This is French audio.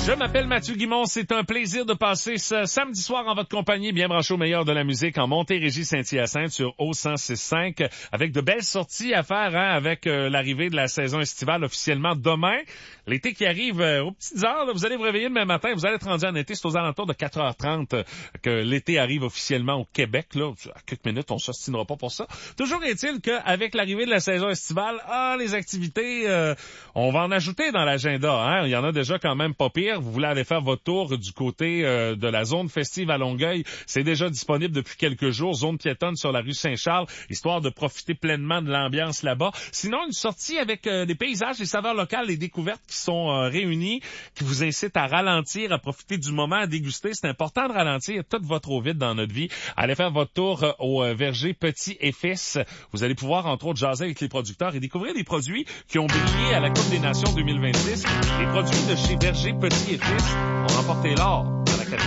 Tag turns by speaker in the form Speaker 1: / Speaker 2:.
Speaker 1: Je m'appelle Mathieu Guimond, c'est un plaisir de passer ce samedi soir en votre compagnie, bien branché au meilleur de la musique en Montérégie-Saint-Hyacinthe sur O106.5 avec de belles sorties à faire avec l'arrivée de la saison estivale officiellement demain. L'été qui arrive aux petites heures, là, vous allez vous réveiller demain matin, vous allez être rendu en été, c'est aux alentours de 4h30 que l'été arrive officiellement au Québec. Là, à quelques minutes, on s'ostinera pas pour ça. Toujours est-il qu'avec l'arrivée de la saison estivale, les activités, on va en ajouter dans l'agenda. Hein? Il y en a déjà quand même pas pire. Vous voulez aller faire votre tour du côté de la zone festive à Longueuil, c'est déjà disponible depuis quelques jours. Zone piétonne sur la rue Saint-Charles, histoire de profiter pleinement de l'ambiance là-bas. Sinon, une sortie avec des paysages, des saveurs locales, des découvertes qui sont réunies, qui vous incitent à ralentir, à profiter du moment, à déguster. C'est important de ralentir. Tout va trop vite dans notre vie. Allez faire votre tour au verger Petit et Fils. Vous allez pouvoir, entre autres, jaser avec les producteurs et découvrir des produits qui ont brillé à la Coupe des Nations 2026. Les produits de chez Verger Petit et Fils ont remporté l'or